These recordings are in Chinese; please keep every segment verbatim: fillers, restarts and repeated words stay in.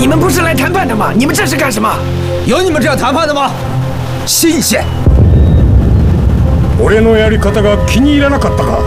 你们不是来谈判的吗？你们这是干什么？ 有你们这样谈判的吗？新鲜。 俺のやり方が気に入らなかったか。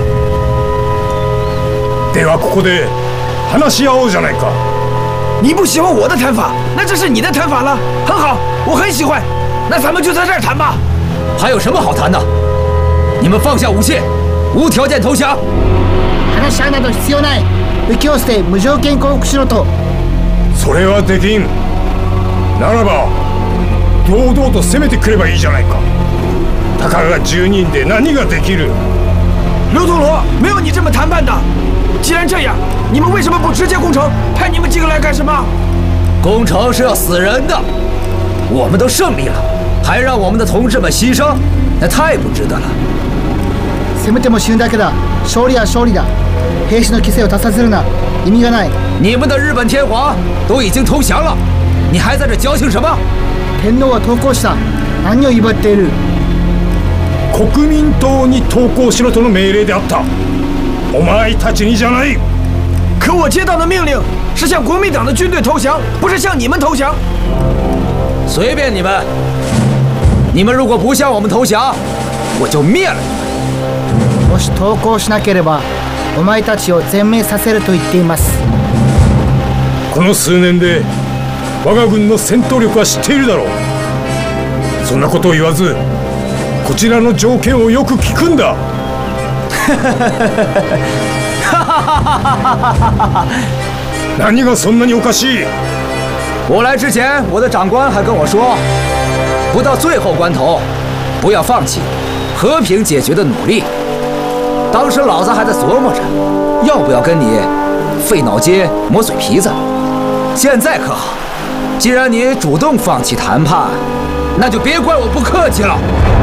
ではここで話し合おうじゃないか。 你不喜欢我的谈法，那这是你的谈法了。很好，我很喜欢。那咱们就在这儿谈吧。 还有什么好谈的？你们放下武器，无条件投降。 話し合うなど必要ない。武器を捨て無条件降伏しろと。 それはできん。ならば堂々と攻めてくればいいじゃないか。たかが十人で何ができる？ 刘陀罗，没有你这么谈判的。既然这样，你们为什么不直接攻城？派你们几个来干什么？ 攻城是要死人的，我们都胜利了，还让我们的同志们牺牲，那太不值得了。 攻めても死ぬだけだ。勝利は勝利だ。兵士の犠牲を足させるな。意味がない。 你们的日本天皇都已经投降了，你还在这矫情什么？ 天皇は投降した。何を威張っている？ 国民党に投降しろとの命令であった。お前たちにじゃない。 可我接到的命令是向国民党的军队投降，不是向你们投降。 随便你们，你们如果不向我们投降，我就灭了你们。 もし投降しなければ、お前たちを全滅させると言っています。 この数年で我が軍の戦闘力は知っているだろう。そんなことを言わず、こちらの条件をよく聞くんだ。何がそんなにおかしい？ 我来之前，我的长官还跟我说，不到最后关头，不要放弃和平解决的努力。当时老子还在琢磨着，要不要跟你费脑筋磨嘴皮子。现在可好，既然你主动放弃谈判，那就别怪我不客气了。